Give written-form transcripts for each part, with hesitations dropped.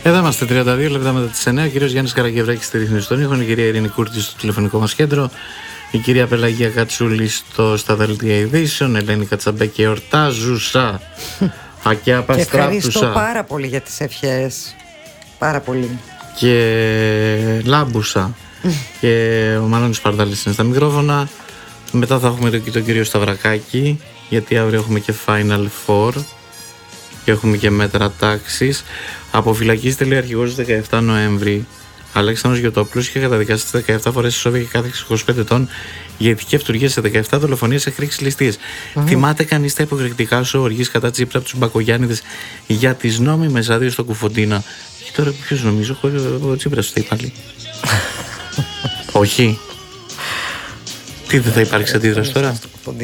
Εδώ είμαστε 32 λεπτά μετά τις 9. Ο κύριος Γιάννης Καραγευράκης στη ρύθμιση των ήχων, η κυρία Ειρήνη Κούρτη στο τηλεφωνικό μας κέντρο, η κυρία Πελαγία Κατσούλη στα δελτία ειδήσεων, Ελένη Κατσαμπέκη εορτάζουσα. Ακιά Παστράπτουσα. Ευχαριστώ πάρα πολύ για τις ευχές. Πάρα πολύ. Και Λάμπουσα. Και ο Μάνος Παρδάλης είναι στα μικρόφωνα. Μετά θα έχουμε και τον κύριο Σταυρακάκη, γιατί αύριο έχουμε και Final Four και έχουμε και μέτρα τάξης. Αποφυλακίζεται αρχηγός 17 Νοέμβρη. Αλέξανδρος Γιωτόπουλος είχε καταδικάσει 17 φορές ισόβια και κάθεξη 25 ετών για ηθική αυτουργία σε 17 δολοφονίες σε χρήξεις ληστείες. Θυμάται κανείς τα υποκριτικά σου οργής κατά Τσίπρα από τους Μπακογιάννηδες για τις νόμιμες άδειες στο Κουφοντίνα? Και τώρα ποιος νομίζω, ο Τσίπρας φταίει πάλι. Όχι. Τι δεν θα υπάρξει αντίδραση τώρα?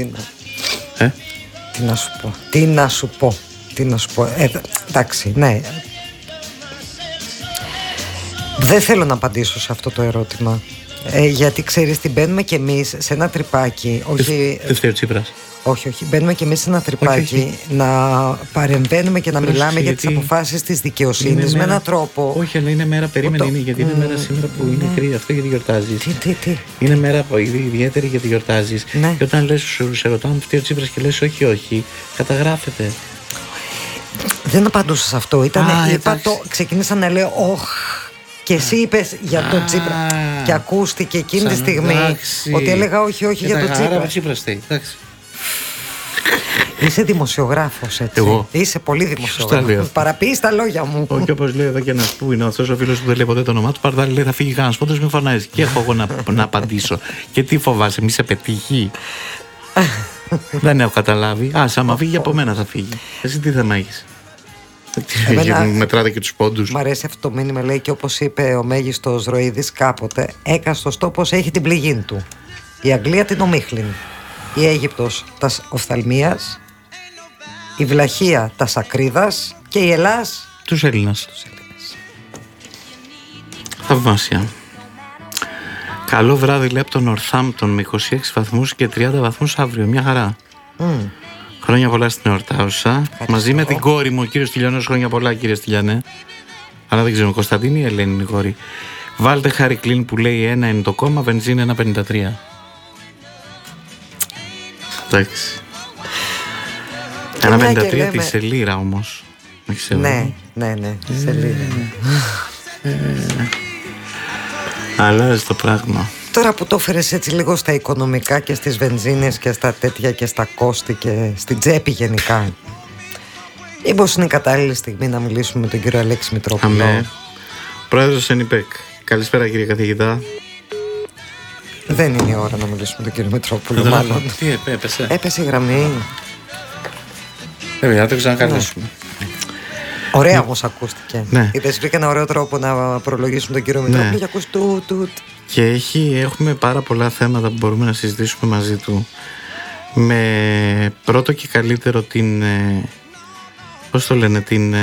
Τι να σου πω. Εντάξει, ναι. Δεν θέλω να απαντήσω σε αυτό το ερώτημα. Γιατί ξέρεις τι, μπαίνουμε κι εμείς σε ένα τρυπάκι. Δεν φταίει ο Τσίπρας. Όχι, μπαίνουμε κι εμείς σε ένα τρυπάκι να παρεμβαίνουμε και να μιλάμε για τις αποφάσεις της δικαιοσύνης με έναν τρόπο. Όχι, αλλά είναι μέρα, περίμενε, γιατί είναι μέρα σήμερα που είναι κρύα, αυτό γιατί γιορτάζεις. Τι. Είναι μέρα ιδιαίτερη γιατί γιορτάζεις. Ναι. Και όταν λες, σε ρωτάω αν φταίει ο Τσίπρας και λες όχι, καταγράφεται. Δεν απαντούσα σε αυτό. Ξεκίνησα να λέω και εσύ είπες για τον Τσίπρα. Και ακούστηκε εκείνη τη στιγμή ότι έλεγα όχι για τον Τσίπρα. Τσίπρας φταίει, εντάξει. Είσαι δημοσιογράφος, έτσι. Εγώ. Είσαι πολύ δημοσιογράφος. Παραποιείς τα λόγια μου. Όχι, όπως λέει εδώ και ένας που είναι αυτός ο φίλος που δεν λέει ποτέ το όνομά του, Παρδάλη λέει θα φύγει κανένας πόντος, μην φωνάζεις. Και έχω εγώ να απαντήσω. Και τι φοβάσαι, μη σε πετύχει? Δεν έχω καταλάβει. Άμα φύγει από μένα θα φύγει. Εσύ τι θέμα έχεις? Μετράτε και τους πόντους. Μ' αρέσει αυτό το μήνυμα, λέει, και όπως είπε ο μέγιστος Ροίδης κάποτε, έκαστος τόπος έχει την πληγή του. Η Αγγλία την ομίχλην, η Αίγυπτος τας οφθαλμίας, η Βλαχία τας ακρίδας και η Ελλάς τους Έλληνας. Θαυμάσια. Καλό βράδυ, λέει, από τον Ορθάμπτον με 26 βαθμούς και 30 βαθμούς αύριο. Μια χαρά. Χρόνια πολλά στην εορτάουσα. Μαζί με την κόρη μου, ο κύριος Τηλιανός. Χρόνια πολλά, κύριε Τηλιανέ. Αλλά δεν ξέρω, Κωνσταντίνη ή Ελένη είναι η κόρη. Βάλτε Χάρη Κλίν που λέει 1 είναι το κόμμα, βενζίνη 1,53. Εντάξει. 1,53 τη σε λίρα όμως. Ναι, σε λίρα. Αλλάζει το πράγμα. Τώρα που το έφερες έτσι λίγο στα οικονομικά και στις βενζίνες και στα τέτοια και στα κόστη και στην τσέπη γενικά, μήπως είναι η κατάλληλη στιγμή να μιλήσουμε με τον κύριο Αλέξη Μητρόπουλο? Αμέ. Πρόεδρος ΕΝΙΠΕΚ. Καλησπέρα, κύριε καθηγητά. Δεν είναι η ώρα να μιλήσουμε με τον κύριο Μητρόπουλο, μάλλον. Τι έπεσε? Έπεσε η γραμμή. Να το ξανακαλέσουμε. Ωραία όμως ακούστηκε. Ναι. Είδες, βρήκα ένα ωραίο τρόπο να προλογίσουμε τον κύριο Μητρόπουλο και ακούς τούτ. Και έχουμε πάρα πολλά θέματα που μπορούμε να συζητήσουμε μαζί του. Με πρώτο και καλύτερο την... πώς το λένε, την